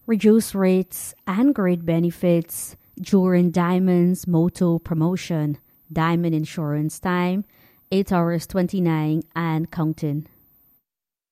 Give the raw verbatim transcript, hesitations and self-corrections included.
Reduced rates and great benefits during Diamond's Moto promotion. Diamond Insurance time, eight hours twenty-nine and counting.